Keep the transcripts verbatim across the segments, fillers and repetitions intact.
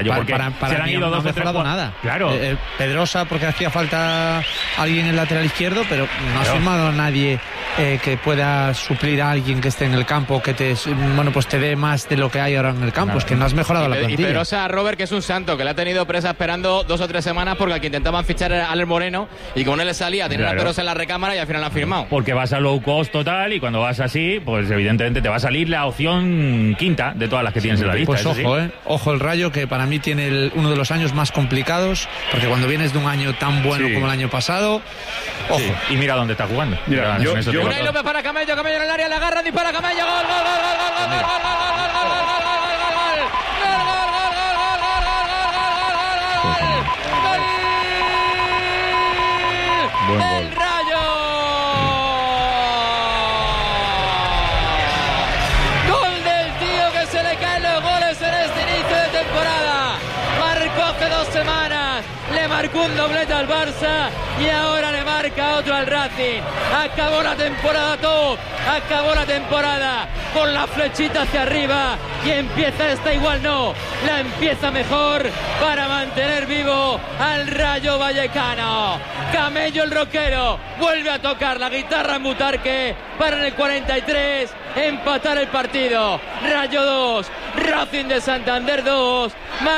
Rayo, porque para, para se le han mí ido no dos ha o tres mejorado jugadores. nada. Claro. Eh, Pedrosa porque hacía falta alguien en el lateral izquierdo, pero no ha Claro. firmado a nadie eh, que pueda suplir a alguien que esté en el campo, que te bueno pues te dé más de lo que hay ahora en el campo. Claro. Es que no has mejorado y, la y plantilla. Pedrosa, Robert, que es un santo, que le ha tenido presa esperando dos o tres semanas porque al que intentaban fichar era Alex Moreno y como no le salía, tenía Claro. una Pedrosa en la recámara y al final la ha firmado. Porque vas a low cost total y cuando vas así, pues evidentemente te va a salir la opción quinta de todas las que tienes en la lista. Pues ojo, sí. eh. Ojo el Rayo, que para mí tiene el, uno de los años más complicados, porque cuando vienes de un año tan bueno Sí. como el año pasado, ojo. Sí. Y mira dónde está jugando. Mira, Mira, yo- con eso yo- te Unai digo todo. López para Camello, Camello en el área, la agarra, dispara Camello, gol, gol, gol, gol, gol, gol, gol, gol, gol, gol, Buen gol. ¡El Rayo! ¡Gol del tío que se le caen los goles en este inicio de temporada! Marcó hace dos semanas, le marcó un doblete al Barça y ahora le marca otro al Racing. Acabó la temporada top, acabó la temporada con la flechita hacia arriba y empieza esta igual no, la empieza mejor para mantener vivo al Rayo Vallecano. Camello el rockero vuelve a tocar la guitarra en Butarque para en el cuarenta y tres empatar el partido. Rayo dos, Racing de Santander dos,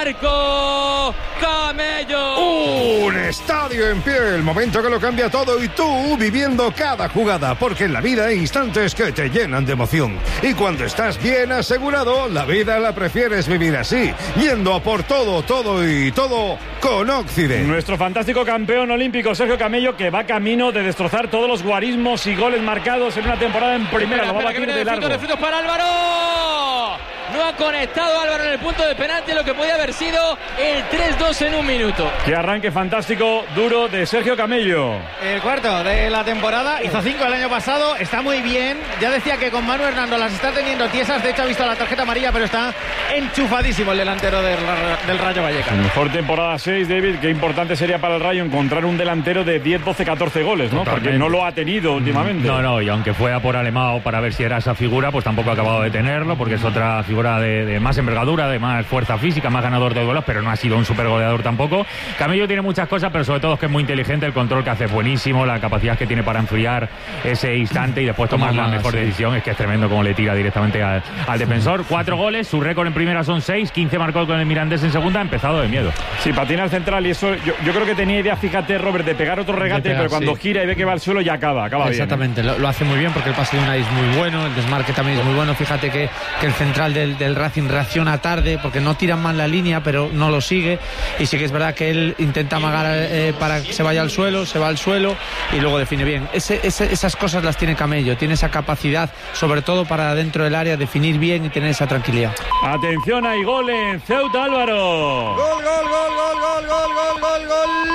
Marco Camello. Un estadio en pie, el momento que lo cambia todo y tú viviendo cada jugada, porque en la vida hay instantes que te llenan de emoción. Y cuando estás bien asegurado, la vida la prefieres vivir así, yendo a por todo, todo y todo con Occident. Nuestro fantástico campeón olímpico Sergio Camello, que va camino de destrozar todos los guarismos y goles marcados en una temporada en primera. Espera, Lo va a espera, que batir viene de de largo. frutos, de frutos para Álvaro. No ha conectado Álvaro en el punto de penalti, lo que podía haber sido el tres dos en un minuto. Qué arranque fantástico, duro de Sergio Camello. El cuarto de la temporada, hizo cinco el año pasado, está muy bien. Ya decía que con Manu Hernando las está teniendo tiesas, de hecho ha visto la tarjeta amarilla, pero está enchufadísimo el delantero del, del Rayo Vallecano. Mejor temporada seis, David. Qué importante sería para el Rayo encontrar un delantero de diez, doce, catorce goles, ¿no? Totalmente. Porque no lo ha tenido últimamente. No, no, y aunque fue a por Alemão para ver si era esa figura, pues tampoco ha acabado de tenerlo, porque es otra figura de, de más envergadura, de más fuerza física, más ganador de duelos, pero no ha sido un supergoleador tampoco. Camello tiene muchas cosas, pero sobre todo es que es muy inteligente, el control que hace es buenísimo, la capacidad que tiene para enfriar ese instante y después tomar la mejor decisión, es que es tremendo como le tira directamente al, al defensor. Cuatro goles, su récord en primera son seis, quince marcó con el Mirandés en segunda, ha empezado de miedo. Sí, patina al central y eso, yo, yo creo que tenía idea, fíjate, Robert, de pegar otro regate, pegar, pero cuando sí. gira y ve que va al suelo ya acaba, acaba Exactamente, bien. lo, lo hace muy bien porque el pase de Unai es muy bueno, el desmarque también es muy bueno. Fíjate que, que el central del, del Racing reacciona tarde porque no tiran mal la línea, pero no lo sigue. Y sí que es verdad que él intenta amagar eh, para que se vaya al suelo, se va al suelo y luego define bien. Ese, ese, esas cosas las tiene Camello, tiene esa capacidad, sobre todo para dentro del área, definir bien y tener esa tranquilidad. Atención, hay gol en Ceuta, Álvaro. Gol, gol, gol, gol, gol, gol, gol, gol,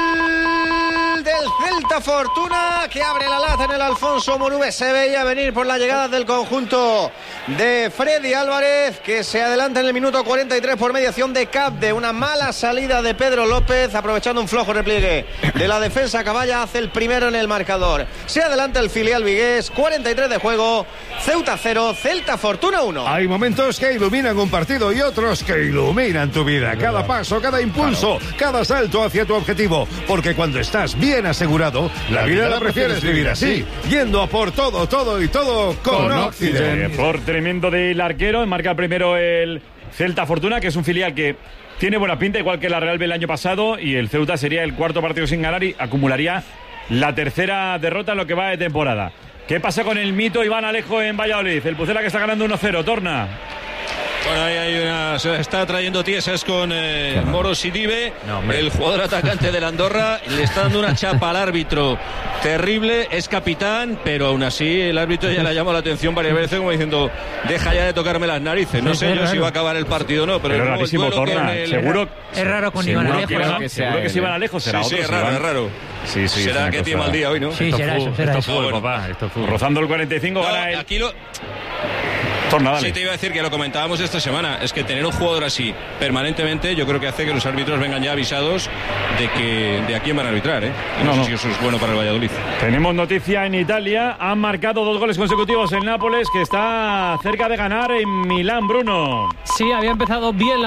gol del Celta Fortuna, que abre la lata en el Alfonso Morube. Se veía venir por la llegada del conjunto de Freddy Álvarez, que se adelanta en el minuto cuarenta y tres por mediación de Capde. Una mala salida de Pedro López, aprovechando un flojo repliegue de la defensa. Caballa hace el primero en el marcador. Se adelanta el filial vigués, cuarenta y tres de juego, Ceuta cero, Celta Fortuna uno. Hay momentos que iluminan un partido y otros que iluminan tu vida. Cada paso, cada impulso, cada salto hacia tu objetivo. Porque cuando estás bien asegurado, la vida la prefieres vivir así, yendo a por todo, todo y todo con Occident. Por tremendo del arquero, marca primero el Celta Fortuna, que es un filial que tiene buena pinta, igual que la Real B el año pasado, y el Ceuta sería el cuarto partido sin ganar y acumularía la tercera derrota en lo que va de temporada. ¿Qué pasa con el mito Iván Alejo en Valladolid? El Pucela que está ganando uno cero, torna. Bueno, ahí hay una, se está trayendo tiesas con eh, Moro Sidibe, no, el jugador atacante del Andorra, le está dando una chapa al árbitro terrible, es capitán, pero aún así el árbitro ya le ha llamado la atención varias veces como diciendo, deja ya de tocarme las narices. No Sí, sé es yo raro. si va a acabar el partido o no, pero, Pero el rarísimo, duelo Torna, con el- seguro. Es raro con seguro Iván Alejo, que, ¿no? no, Que seguro sea que si él, Iván Alejo será Sí, sí, otro. es raro, Iván. es raro. Sí, sí, es Será una que cosa- tiene mal día hoy, ¿no? Sí, Esto será es eso, fútbol, será esto es eso. fútbol, bueno. papá, esto es fútbol. Rozando el cuarenta y cinco, No, gana el aquí lo... Torna, dale. Sí, te iba a decir que lo comentábamos esta semana. Es que tener un jugador así permanentemente, yo creo que hace que los árbitros vengan ya avisados de que de a quién van a arbitrar, ¿eh? Y no, No, sé no. si eso es bueno para el Valladolid. Tenemos noticia en Italia. Han marcado dos goles consecutivos el Nápoles, que está cerca de ganar en Milán, Bruno. Sí, había empezado bien la